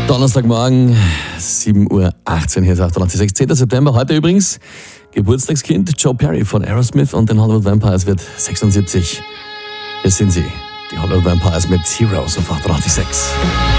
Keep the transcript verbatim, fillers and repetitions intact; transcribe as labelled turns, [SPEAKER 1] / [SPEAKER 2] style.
[SPEAKER 1] Donnerstagmorgen, sieben Uhr achtzehn, hier ist achtundachtzig Komma sechs, zehnter September. Heute übrigens Geburtstagskind Joe Perry von Aerosmith und den Hollywood Vampires wird sechsundsiebzig. Hier sind sie, die Hollywood Vampires mit Heroes auf achtundachtzig Komma sechs.